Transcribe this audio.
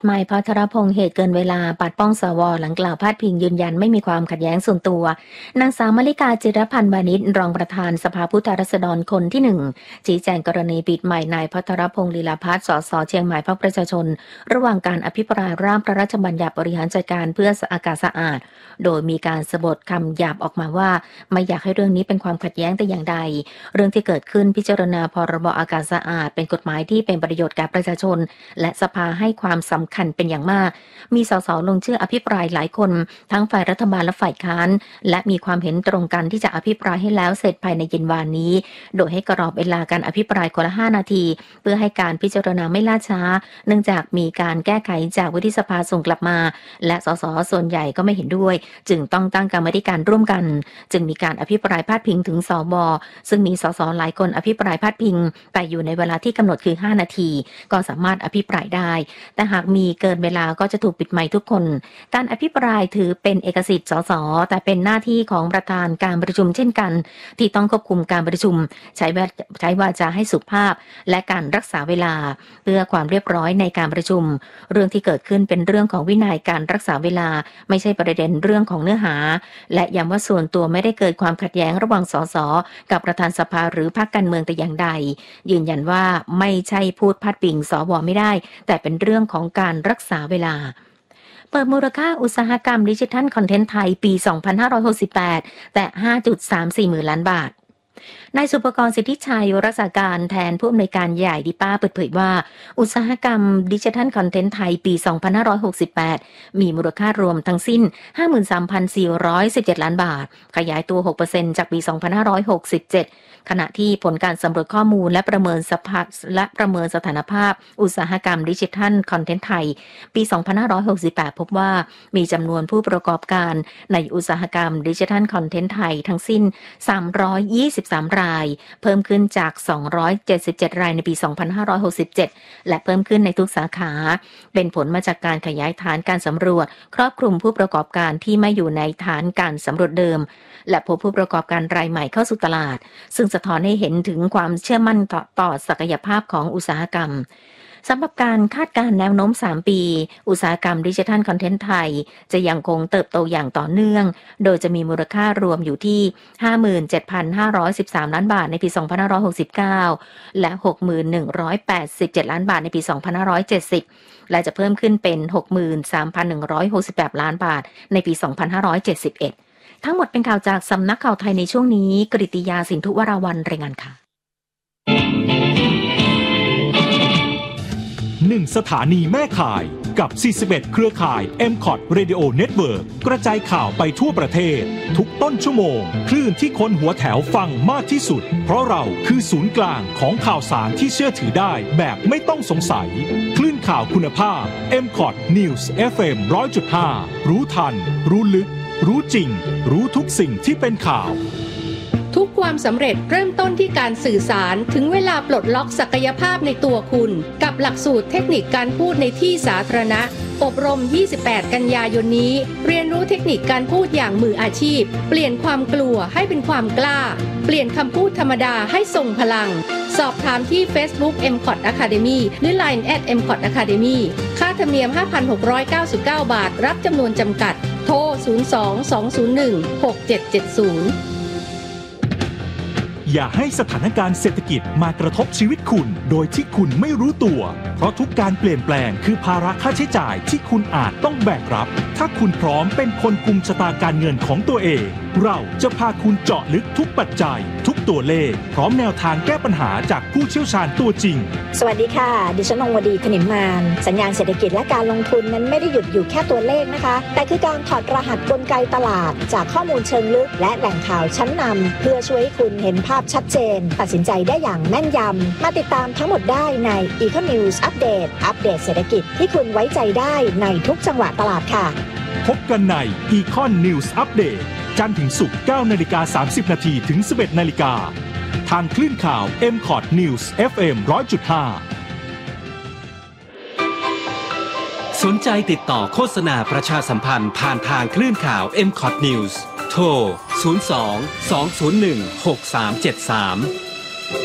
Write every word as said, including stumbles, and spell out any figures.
ไมค์ ภัทรพงษ์เหตุเกินเวลาปัดป้องสวหลังกล่าวพาดพิงยืนยันไม่มีความขัดแย้งส่วนตัวนางสาวมลิกาจิรพันธ์วานิชรองประธานสภาผู้แทนราษฎรคนที่หนึ่งชี้แจงกรณีปิดใหม่นายภัทรพงษ์ลีลาภัสสสเชียงใหม่พรรคประชาชนระหว่างการอภิปรายร่างพระราชบัญญัติบริหารจัดการเพื่ออากาศสะอาดโดยมีการสะบัดคำหยาบออกมาว่าไม่อยากให้เรื่องนี้เป็นความขัดแย้งแต่อย่างใดเรื่องที่เกิดขึ้นพิจารณาพรบอากาศสะอาดเป็นกฎหมายที่เป็นประโยชน์แก่ประชาชนและสภาให้ความสำคัญเป็นอย่างมากมีสสลงชื่ออภิปรายหลายคนทั้งฝ่ายรัฐบาลและฝ่ายค้านและมีความเห็นตรงกันที่จะอภิปรายให้แล้วเสร็จภายในเย็นวานนี้โดยให้กรอบเวลาการอภิปรายคนละห้านาทีเพื่อให้การพิจารณาไม่ล่าช้าเนื่องจากมีการแก้ไขจากวุฒิสภาส่งกลับมาและสสส่วนใหญ่ก็ไม่เห็นด้วยจึงต้องตั้งกรรมาธิการร่วมกันจึงมีการอภิปรายพาดพิงถึงสวซึ่งมีสสหลายคนอภิปรายพาดพิงแต่อยู่ในเวลาที่กำหนดคือห้านาทีก็สามารถอภิปรายได้แต่หากมีเกินเวลาก็จะถูกปิดไมค์ทุกคนการอภิปรายถือเป็นเอกสิทธิ์สสแต่เป็นหน้าที่ของประธานการประชุมเช่นกันที่ต้องควบคุมการประชุมใช้ใช้วาจาให้สุภาพและการรักษาเวลาเพื่อความเรียบร้อยในการประชุมเรื่องที่เกิดขึ้นเป็นเรื่องของวินัยการรักษาเวลาไม่ใช่ประเด็นเรื่องของเนื้อหาและย้ำว่าส่วนตัวไม่ได้เกิดความขัดแย้งระหว่างสสกับประธานสภาหรือพรรคการเมืองแต่อย่างใดยืนยันว่าไม่ใช่พูดพาดพิงสวไม่ได้แต่เป็นเรื่องของการรักษาเวลาเปิดมูลค่าอุตสาหกรรมดิจิทัลคอนเทนต์ไทยปี สองพันห้าร้อยหกสิบแปด แต่ ห้าจุดสามสี่ หมื่นล้านบาทนายสุภกรสิทธิชัยรักษาการแทนผู้อำนวยการใหญ่ดิป้าเปิดเผยว่าอุตสาหกรรมดิจิทัลคอนเทนต์ไทยปี สองพันห้าร้อยหกสิบแปด มีมูลค่ารวมทั้งสิ้น ห้าหมื่นสามพันสี่ร้อยสิบเจ็ด ล้านบาทขยายตัว หกเปอร์เซ็นต์ จากปี สองพันห้าร้อยหกสิบเจ็ดขณะที่ผลการสำรวจข้อมูลและประเมินสภาพและประเมินสถานภาพอุตสาหกรรมดิจิทัลคอนเทนต์ไทยปี สองพันห้าร้อยหกสิบแปด พบว่ามีจำนวนผู้ประกอบการในอุตสาหกรรมดิจิทัลคอนเทนต์ไทยทั้งสิ้นสามร้อยยี่สิบสามรายเพิ่มขึ้นจากสองร้อยเจ็ดสิบเจ็ดรายในปี สองพันห้าร้อยหกสิบเจ็ด และเพิ่มขึ้นในทุกสาขาเป็นผลมาจากการขยายฐานการสำรวจครอบคลุมผู้ประกอบการที่ไม่อยู่ในฐานการสำรวจเดิมและพบผู้ประกอบการรายใหม่เข้าสู่ตลาดซึ่งสะท้อนให้เห็นถึงความเชื่อมั่นต่อ, ต่อศักยภาพของอุตสาหกรรมสำหรับการคาดการณ์แนวโน้มสามปีอุตสาหกรรมดิจิทัลคอนเทนต์ไทยจะยังคงเติบโตอย่างต่อเนื่องโดยจะมีมูลค่ารวมอยู่ที่ ห้าหมื่นเจ็ดพันห้าร้อยสิบสาม ล้านบาทในปี สองพันห้าร้อยหกสิบเก้า และ หกหมื่นหนึ่งร้อยแปดสิบเจ็ด ล้านบาทในปี สองพันห้าร้อยเจ็ดสิบ และจะเพิ่มขึ้นเป็น หกหมื่นสามพันหนึ่งร้อยหกสิบแปด ล้านบาทในปี สองพันห้าร้อยเจ็ดสิบเอ็ด ทั้งหมดเป็นข่าวจากสำนักข่าวไทยในช่วงนี้กฤติยาสินธุวราวัลย์รายงานค่ะหนึ่งสถานีแม่ข่ายกับสี่สิบเอ็ดเครือข่าย เอ็ม คอท Radio Network กระจายข่าวไปทั่วประเทศทุกต้นชั่วโมงคลื่นที่คนหัวแถวฟังมากที่สุดเพราะเราคือศูนย์กลางของข่าวสารที่เชื่อถือได้แบบไม่ต้องสงสัยคลื่นข่าวคุณภาพ เอ็ม คอท News เอฟ เอ็ม หนึ่งร้อยจุดห้า รู้ทันรู้ลึกรู้จริงรู้ทุกสิ่งที่เป็นข่าวทุกความสำเร็จเริ่มต้นที่การสื่อสารถึงเวลาปลดล็อกศักยภาพในตัวคุณกับหลักสูตรเทคนิคการพูดในที่สาธารณะอบรมยี่สิบแปดกันยายนนี้เรียนรู้เทคนิคการพูดอย่างมืออาชีพเปลี่ยนความกลัวให้เป็นความกล้าเปลี่ยนคำพูดธรรมดาให้ทรงพลังสอบถามที่ Facebook เอ็ม คอท Academy หรือ ไลน์ แอท เอ็ม คอท Academy ค่าธรรมเนียม ห้าพันหกร้อยเก้าสิบเก้า บาทรับจำนวนจำกัดโทรศูนย์ สอง สอง ศูนย์ หนึ่ง หก เจ็ด เจ็ด ศูนย์อย่าให้สถานการณ์เศรษฐกิจมากระทบชีวิตคุณโดยที่คุณไม่รู้ตัวเพราะทุกการเปลี่ยนแปลงคือภาระค่าใช้จ่ายที่คุณอาจต้องแบกรับถ้าคุณพร้อมเป็นคนกุมชะตาการเงินของตัวเองเราจะพาคุณเจาะลึกทุกปัจจัยทุกตัวเลขพร้อมแนวทางแก้ปัญหาจากผู้เชี่ยวชาญตัวจริงสวัสดีค่ะดิฉันองวดีขนิมมานสัญญาณเศรษฐกิจและการลงทุนนั้นไม่ได้หยุดอยู่แค่ตัวเลขนะคะแต่คือการถอดรหัสกลไกตลาดจากข้อมูลเชิงลึกและแหล่งข่าวชั้นนำเพื่อช่วยให้คุณเห็นภาพชัดเจนตัดสินใจได้อย่างแม่นยำมาติดตามทั้งหมดได้ใน Econ News Update อัปเดตเศรษฐกิจที่คุณไว้ใจได้ในทุกจังหวะตลาดค่ะพบกันใน Econ News Update จันทร์ถึงศุกร์ เก้านาฬิกาสามสิบนาทีถึง สิบเอ็ดนาฬิกาทางคลื่นข่าว เอ็ม คอท News เอฟ เอ็ม หนึ่งร้อยจุดห้าสนใจติดต่อโฆษณาประชาสัมพันธ์ผ่านทางคลื่นข่าว เอ็ม คอท News โทร ศูนย์ สอง สอง ศูนย์ หนึ่ง หก สาม เจ็ด สาม